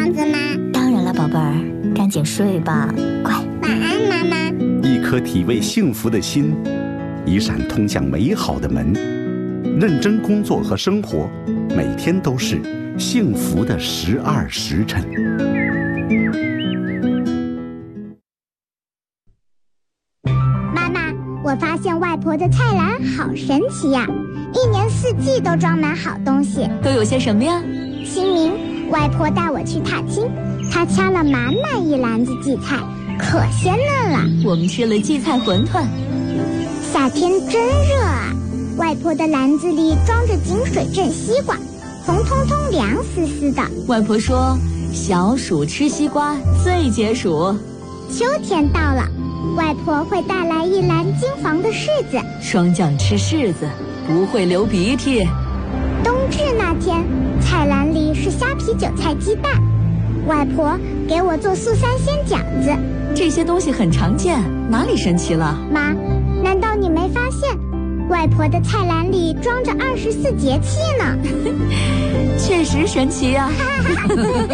样子吗？ 当然了，宝贝儿，赶紧睡吧，乖。 晚安，妈妈。 一颗体味幸福的心，一扇通向美好的门。认真工作和生活，每天都是幸福的12时辰。 妈妈，我发现外婆的菜篮好神奇呀，一年四季都装满好东西。 都有些什么呀？ 清明，外婆带我去踏青，她掐了满满一篮子荠菜，可鲜嫩了。 我们吃了荠菜馄饨。 夏天真热啊，外婆的篮子里装着井水镇西瓜，红彤彤凉丝丝的。 外婆说，小暑吃西瓜最解暑。 秋天到了，外婆会带来一篮金黄的柿子。 霜降吃柿子不会流鼻涕。 冬至那天，菜篮里是虾皮韭菜鸡蛋，外婆给我做素三鲜饺子。 这些东西很常见，哪里神奇了？ 妈，难道你没发现外婆的菜篮里装着24节气呢？ 确实神奇呀。